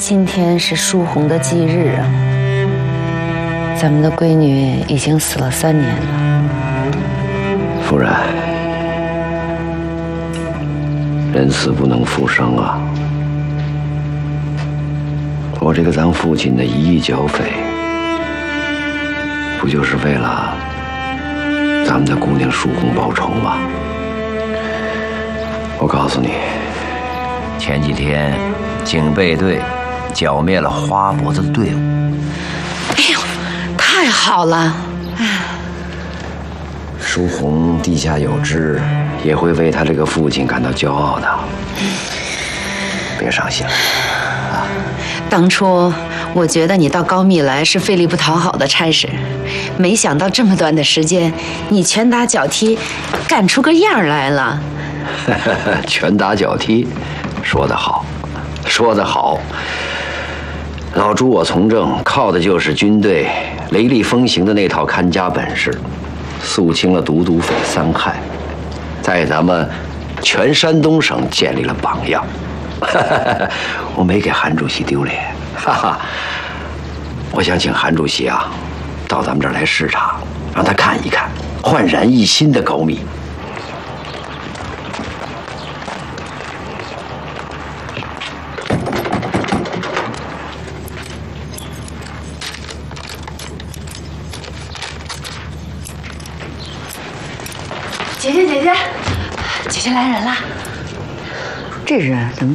今天是舒红的忌日啊，咱们的闺女已经死了3年了。 夫人，人死不能复生啊！我这个咱父亲的1亿剿匪，不就是为了咱们的姑娘舒红报仇吗？我告诉你，前几天警备队剿灭了花脖子的队伍。 哎呦，太好了！ 舒红地下有知，也会为他这个父亲感到骄傲的。别伤心了啊！ 当初我觉得你到高密来是费力不讨好的差事，没想到这么短的时间，你拳打脚踢，干出个样来了。 拳打脚踢，说得好，说得好。老朱我从政，靠的就是军队雷厉风行的那套看家本事，肃清了毒匪3害，在咱们全山东省建立了榜样。我没给韩主席丢脸，哈哈。我想请韩主席啊，到咱们这儿来视察，让他看一看焕然一新的高密。 姐姐来人啦！这人怎么